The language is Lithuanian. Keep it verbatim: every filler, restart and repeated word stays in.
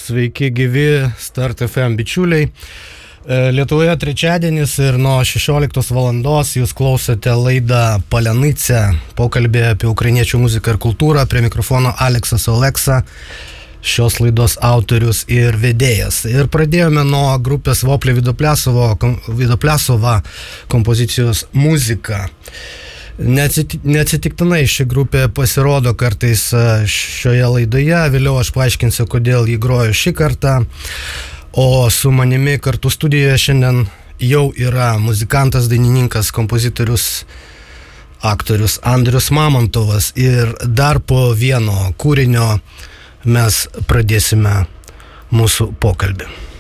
Sveiki gyvi Start F M bičiuliai. Lietuvoje trečiadienis ir nuo šešioliktos valandos jūs klausote laidą Palenice, pokalbį apie ukrainiečių muziką ir kultūrą. Prie mikrofono Aleksas Oleksa, šios laidos autorius ir vedėjas. Ir pradėjome nuo grupės Voplė Vidopliasova kompozicijos Muzika. Neatsitiktinai ši grupė pasirodo kartais šioje laidoje, vėliau aš paaiškinsiu, kodėl jį groju šį kartą. O su manimi kartu studijoje šiandien jau yra muzikantas, dainininkas, kompozitorius, aktorius Andrius Mamontovas. Ir dar po vieno kūrinio mes pradėsime mūsų pokalbį.